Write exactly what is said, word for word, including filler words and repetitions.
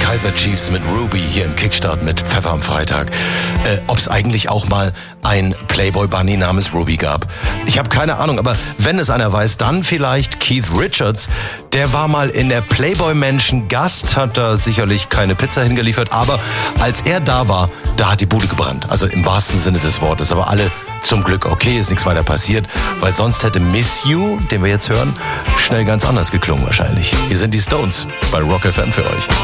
Kaiser Chiefs mit Ruby hier im Kickstart mit Pfeffer am Freitag. Äh, Ob es eigentlich auch mal ein Playboy Bunny namens Ruby gab. Ich habe keine Ahnung, aber wenn es einer weiß, dann vielleicht Keith Richards. Der war mal in der Playboy Mansion Gast, hat da sicherlich keine Pizza hingeliefert, aber als er da war, da hat die Bude gebrannt. Also im wahrsten Sinne des Wortes. Aber alle zum Glück okay, ist nichts weiter passiert, weil sonst hätte Miss You, den wir jetzt hören, schnell ganz anders geklungen wahrscheinlich. Hier sind die Stones bei Rock F M für euch.